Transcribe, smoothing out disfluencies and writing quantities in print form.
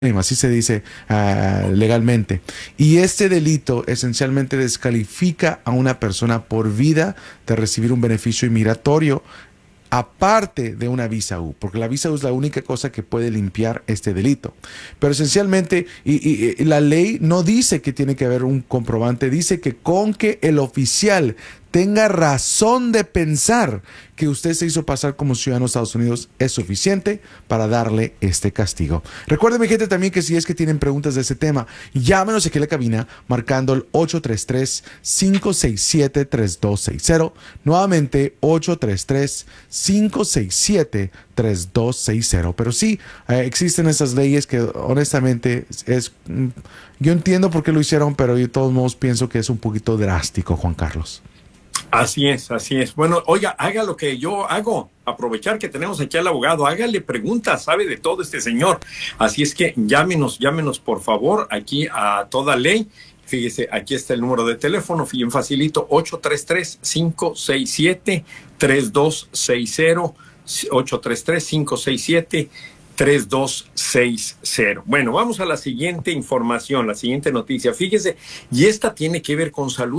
así se dice legalmente. Y este delito esencialmente descalifica a una persona por vida de recibir un beneficio inmigratorio aparte de una visa U, porque la visa U es la única cosa que puede limpiar este delito. Pero esencialmente, y la ley no dice que tiene que haber un comprobante, dice que con que el oficial tenga razón de pensar que usted se hizo pasar como ciudadano de Estados Unidos es suficiente para darle este castigo. Recuerden, mi gente, también que si es que tienen preguntas de ese tema, llámenos aquí a la cabina marcando el 833-567-3260. Nuevamente, 833-567-3260. Pero sí, existen esas leyes que honestamente yo entiendo por qué lo hicieron, pero yo de todos modos pienso que es un poquito drástico, Juan Carlos. Así es, así es. Bueno, oiga, haga lo que yo hago, aprovechar que tenemos aquí al abogado, hágale preguntas, sabe de todo este señor. Así es que llámenos por favor aquí a Toda Ley. Fíjese, aquí está el número de teléfono, bien facilito, 833-567-3260, 833-567-3260. Bueno, vamos a la siguiente información, la siguiente noticia. Fíjese, y esta tiene que ver con salud.